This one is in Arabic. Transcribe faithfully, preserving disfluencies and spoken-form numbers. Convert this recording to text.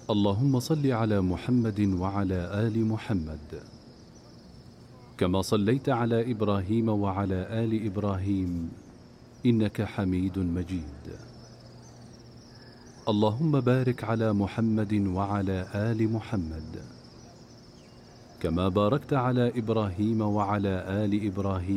اللهم صل على محمد وعلى آل محمد كما صليت على إبراهيم وعلى آل إبراهيم إنك حميد مجيد. اللهم بارك على محمد وعلى آل محمد كما باركت على إبراهيم وعلى آل إبراهيم